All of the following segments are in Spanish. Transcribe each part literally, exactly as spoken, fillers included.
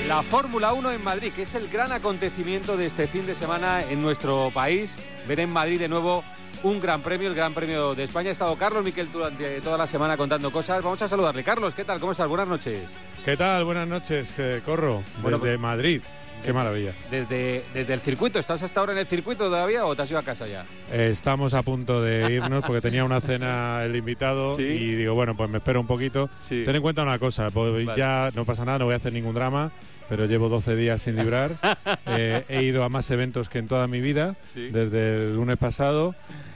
La Fórmula uno en Madrid, que es el gran acontecimiento de este fin de semana en nuestro país. Ver en Madrid de nuevo un gran premio, el Gran Premio de España. Ha estado Carlos Miquel durante toda la semana contando cosas. Vamos a saludarle. Carlos, ¿qué tal? ¿Cómo estás? Buenas noches. ¿Qué tal? Buenas noches, que corro bueno, desde pues, Madrid. Qué maravilla. Desde, desde el circuito. ¿Estás hasta ahora en el circuito todavía o te has ido a casa ya? Eh, estamos a punto de irnos porque tenía una cena el invitado. ¿Sí? Y digo, bueno, pues me espero un poquito. Sí. Ten en cuenta una cosa, pues vale. Ya no pasa nada, no voy a hacer ningún drama, pero llevo doce días sin librar. eh, he ido a más eventos que en toda mi vida, ¿sí? Desde el lunes pasado.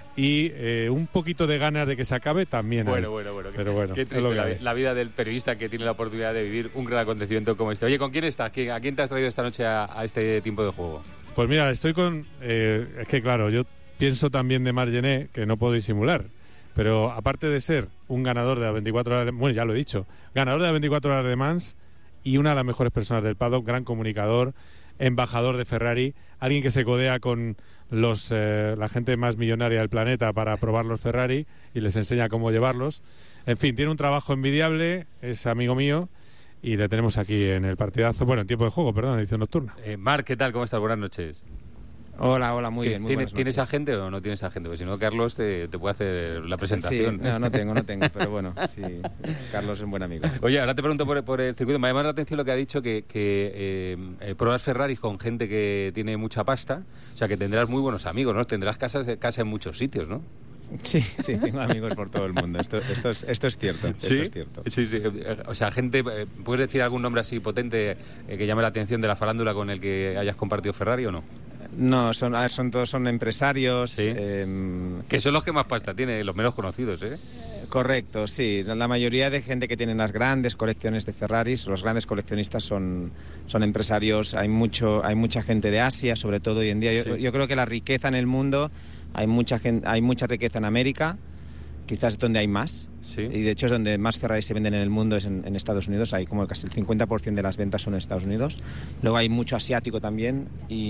Y eh, un poquito de ganas de que se acabe también. Bueno, hay. bueno, bueno. Pero bueno, qué triste la, la vida del periodista que tiene la oportunidad de vivir un gran acontecimiento como este. Oye, ¿con quién estás? ¿A quién te has traído esta noche a, a este tiempo de juego? Pues mira, estoy con... Eh, es que claro, yo pienso también de Marc Gené, que no puedo disimular. Pero aparte de ser un ganador de las veinticuatro horas... Bueno, ya lo he dicho. Ganador de las veinticuatro horas de Mans y una de las mejores personas del paddock, gran comunicador, embajador de Ferrari, alguien que se codea con los eh, la gente más millonaria del planeta para probar los Ferrari y les enseña cómo llevarlos. En fin, tiene un trabajo envidiable, es amigo mío y le tenemos aquí en el partidazo, bueno, en tiempo de juego, perdón, edición nocturna. Eh, Marc, ¿qué tal? ¿Cómo estás? Buenas noches. Hola, hola, muy bien. Muy ¿Tienes, ¿Tienes agente o no tienes agente? Porque si no, Carlos te, te puede hacer la presentación. Sí, no, no tengo, no tengo, pero bueno, sí, Carlos es un buen amigo. Oye, ahora te pregunto por, por el circuito. Me llama la atención lo que ha dicho, que, que eh, eh, pruebas Ferraris con gente que tiene mucha pasta, o sea, que tendrás muy buenos amigos, ¿no? Tendrás casas, casa en muchos sitios, ¿no? Sí, sí, tengo amigos por todo el mundo. Esto, esto, es, esto es cierto. ¿Sí? Esto es cierto. Sí, sí. O sea, gente, ¿puedes decir algún nombre así potente eh, que llame la atención de la farándula con el que hayas compartido Ferrari o no? No, son, a ver, son todos son empresarios. ¿Sí? Eh, que son los que más pasta tienen, los menos conocidos, ¿eh? Correcto, sí. La mayoría de gente que tiene las grandes colecciones de Ferraris, los grandes coleccionistas son, son empresarios. Hay mucho, hay mucha gente de Asia, sobre todo hoy en día. Yo, sí. yo creo que la riqueza en el mundo, hay mucha gente, hay mucha riqueza en América, quizás es donde hay más. Sí. Y de hecho es donde más Ferraris se venden en el mundo, es en, en Estados Unidos. Hay como casi el cincuenta por ciento de las ventas son en Estados Unidos. Luego hay mucho asiático también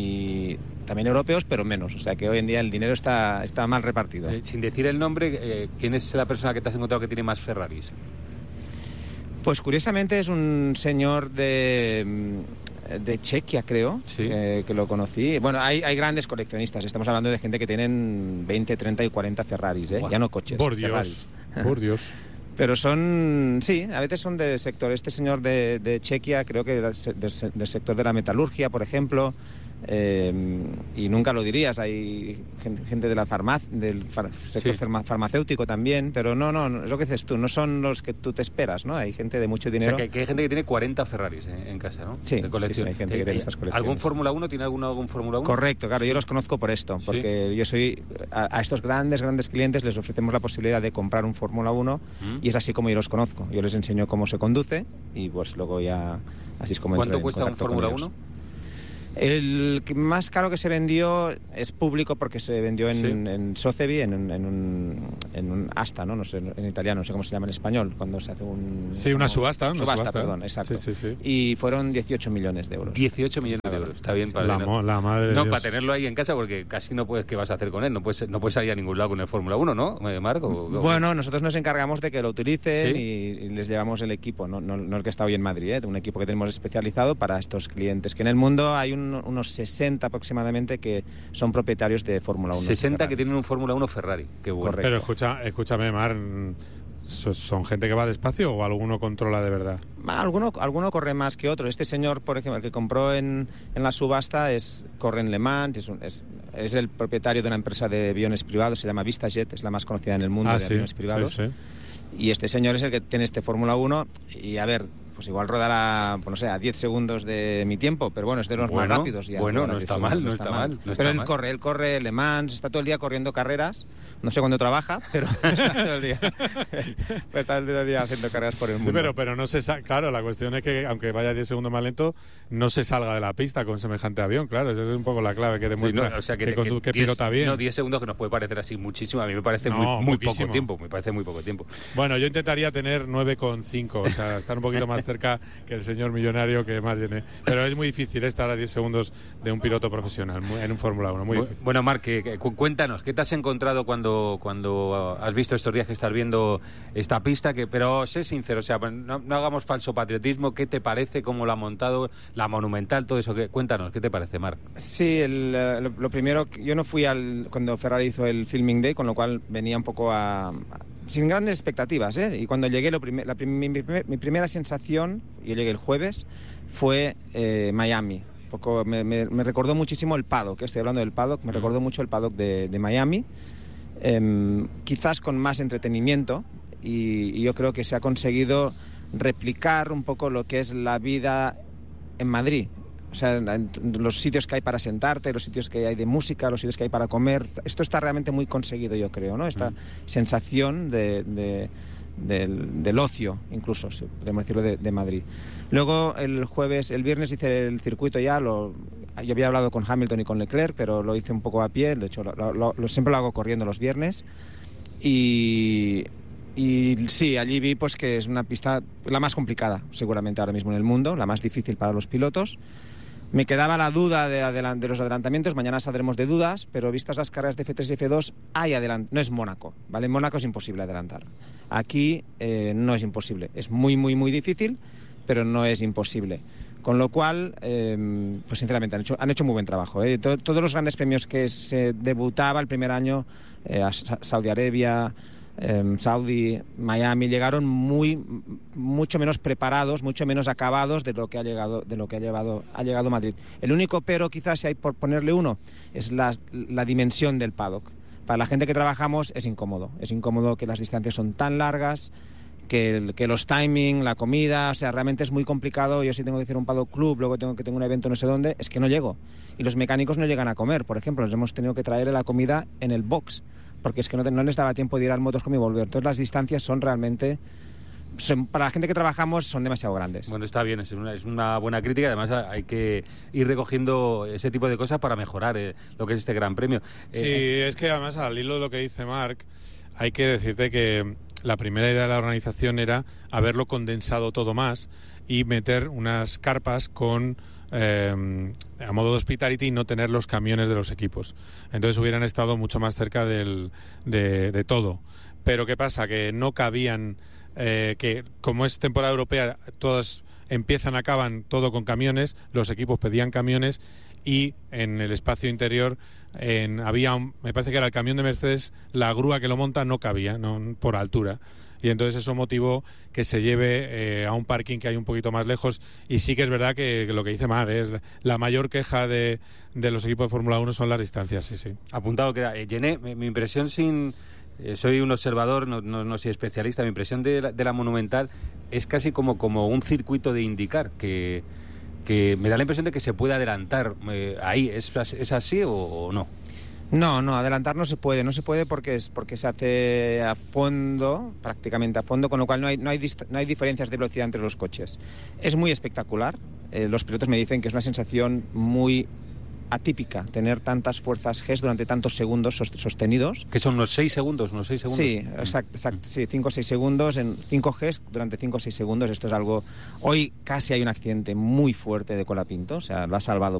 y también europeos, pero menos. O sea que hoy en día el dinero está, está mal repartido. Eh, sin decir el nombre, eh, ¿quién es la persona que te has encontrado que tiene más Ferraris? Pues curiosamente es un señor de... de Chequia, creo, sí. eh, que lo conocí. Bueno, hay, hay grandes coleccionistas. Estamos hablando de gente que tienen veinte, treinta y cuarenta Ferraris, ¿eh? Wow. Ya no coches, por Dios, Ferraris. Por Dios. Pero son, sí, a veces son del sector. Este señor de, de Chequia creo que era del, del sector de la metalurgia, por ejemplo. Eh, y nunca lo dirías, hay gente, gente de la farmacia, del far, sector sí. farma, farmacéutico también, pero no, no, es lo que dices tú, no son los que tú te esperas, ¿no? Hay gente de mucho dinero. O sea, que, que hay gente que tiene cuarenta Ferraris en, en casa, ¿no? Sí, de colección. sí, sí, hay gente que tiene estas colecciones. ¿Algún Fórmula uno? ¿Tiene alguno algún Fórmula uno? Correcto, claro, yo los conozco por esto, porque ¿sí? yo soy, a, a estos grandes, grandes clientes les ofrecemos la posibilidad de comprar un Fórmula uno ¿Mm? Y es así como yo los conozco. Yo les enseño cómo se conduce y pues luego ya, así es como entro en contacto. ¿Cuánto cuesta un Fórmula uno? El más caro que se vendió es público porque se vendió en, ¿sí? en Sotheby, en, en, un, en un asta, ¿no? No sé, en italiano, no sé cómo se llama en español, cuando se hace un... Sí, una subasta. Una subasta, subasta, perdón, exacto. Sí, sí, sí. Y fueron dieciocho millones de euros. dieciocho millones de euros, está bien para... La, mo, la madre No, de para tenerlo ahí en casa, porque casi no puedes, ¿qué vas a hacer con él? No puedes, no puedes salir a ningún lado con el Fórmula uno, ¿no, Marc? Bueno, nosotros nos encargamos de que lo utilicen, ¿sí? y, y les llevamos el equipo, no, no, no el que está hoy en Madrid, ¿eh? Un equipo que tenemos especializado para estos clientes, que en el mundo hay un, unos sesenta aproximadamente que son propietarios de Fórmula uno. sesenta que tienen un Fórmula uno Ferrari. Qué bueno. Correcto. Pero escucha, escúchame, Mar, ¿son gente que va despacio o alguno controla de verdad? Alguno, alguno corre más que otro. Este señor, por ejemplo, el que compró en, en la subasta, es, corre en Le Mans, es, un, es, es el propietario de una empresa de aviones privados, se llama VistaJet, es la más conocida en el mundo ah, de sí, aviones privados. Sí, sí. Y este señor es el que tiene este Fórmula uno y a ver... pues igual rodará, pues no sé, a diez segundos de mi tiempo, pero bueno, es de los bueno, más rápidos. Ya, bueno, no está mal, no está mal. No está pero él mal. corre, él corre Le Mans, está todo el día corriendo carreras, no sé cuándo trabaja, pero está todo el día, está todo el día haciendo carreras por el mundo. Sí, pero, pero no se sa- claro, la cuestión es que aunque vaya diez segundos más lento, no se salga de la pista con semejante avión, claro, esa es un poco la clave que demuestra sí, no, o sea, que, que, que, condu- que diez, pilota bien. No, diez segundos que nos puede parecer así muchísimo, a mí me parece no, muy, muy poco poquísimo. tiempo, me parece muy poco tiempo. Bueno, yo intentaría tener nueve coma cinco, o sea, estar un poquito más cerca que el señor millonario que Margené. Pero es muy difícil estar a diez segundos de un piloto profesional en un Fórmula uno, muy difícil. Bueno, Marc, que, que, cuéntanos, ¿qué te has encontrado cuando, cuando has visto estos días que estás viendo esta pista? Que, pero sé sincero, o sea, no, no hagamos falso patriotismo. ¿Qué te parece? ¿Cómo lo ha montado? La Monumental, todo eso. Que, cuéntanos, ¿qué te parece, Marc? Sí, el, lo, lo primero, yo no fui al cuando Ferrari hizo el Filming Day, con lo cual venía un poco a... a sin grandes expectativas, ¿eh? Y cuando llegué, lo primer, la, mi, mi, mi primera sensación, yo llegué el jueves, fue eh, Miami. Un poco, me, me, me recordó muchísimo el paddock, que estoy hablando del paddock, me recordó mucho el paddock de, de Miami, eh, quizás con más entretenimiento, y, y yo creo que se ha conseguido replicar un poco lo que es la vida en Madrid. O sea, los sitios que hay para sentarte, los sitios que hay de música, los sitios que hay para comer. Esto está realmente muy conseguido, yo creo, ¿no? Esta mm. sensación de, de, del, del ocio, incluso, si podemos decirlo, de, de Madrid. Luego, el jueves, el viernes hice el circuito ya. Lo, yo había hablado con Hamilton y con Leclerc, pero lo hice un poco a pie. De hecho, lo, lo, lo, siempre lo hago corriendo los viernes. Y... Y sí, allí vi pues que es una pista la más complicada, seguramente ahora mismo en el mundo, la más difícil para los pilotos. Me quedaba la duda de, adelant- de los adelantamientos, mañana saldremos de dudas, pero vistas las carreras de F tres y F dos, hay adelant- no es Mónaco, ¿vale? En Mónaco es imposible adelantar. Aquí eh, no es imposible, es muy, muy, muy difícil, pero no es imposible. Con lo cual, eh, pues sinceramente, han hecho, han hecho muy buen trabajo, ¿eh? Todo, todos los grandes premios que se debutaba el primer año, eh, a Sa- Saudi Arabia... Eh, Saudi, Miami, llegaron muy mucho menos preparados, mucho menos acabados de lo que ha llegado de lo que ha llevado ha llegado Madrid. El único pero, quizás si hay por ponerle uno, es la, la dimensión del paddock. Para la gente que trabajamos es incómodo, es incómodo que las distancias son tan largas, que, que los timing, la comida, o sea, realmente es muy complicado. Yo si tengo que hacer un paddock club, luego tengo que tener un evento no sé dónde, es que no llego. Y los mecánicos no llegan a comer, por ejemplo, nos hemos tenido que traer la comida en el box, porque es que no, no les daba tiempo de ir al Motorhome y volver. Entonces las distancias son realmente, son, para la gente que trabajamos, son demasiado grandes. Bueno, está bien, es una, es una buena crítica. Además hay que ir recogiendo ese tipo de cosas para mejorar eh, lo que es este Gran Premio. Sí, eh, es que además al hilo de lo que dice Marc, hay que decirte que la primera idea de la organización era haberlo condensado todo más y meter unas carpas con... Eh, a modo de hospitality y no tener los camiones de los equipos. Entonces hubieran estado mucho más cerca del, de, de todo. Pero ¿qué pasa? Que no cabían, eh, que como es temporada europea, todas empiezan, acaban todo con camiones, los equipos pedían camiones y en el espacio interior en, había, un, me parece que era el camión de Mercedes, la grúa que lo monta no cabía, no, por altura. Y entonces eso motivó que se lleve eh, a un parking que hay un poquito más lejos. Y sí que es verdad que, que lo que dice Mar es la mayor queja de, de los equipos de Fórmula uno son las distancias, sí, sí. Apuntado queda. Eh, Gené, mi, mi impresión sin... Eh, soy un observador, no, no, no soy especialista, mi impresión de la, de la Monumental es casi como, como un circuito de IndyCar, que, que me da la impresión de que se puede adelantar eh, ahí. ¿Es, ¿Es así o, o no? No, no, adelantar no se puede, no se puede porque es porque se hace a fondo, prácticamente a fondo, con lo cual no hay no hay, dist- no hay diferencias de velocidad entre los coches. Es muy espectacular, eh, los pilotos me dicen que es una sensación muy atípica tener tantas fuerzas G durante tantos segundos sostenidos. Que son unos seis segundos, unos seis segundos. Sí, exacto, exacto, sí, cinco o seis segundos en cinco G durante cinco o seis segundos. Esto es algo... Hoy casi hay un accidente muy fuerte de Colapinto, o sea, lo ha salvado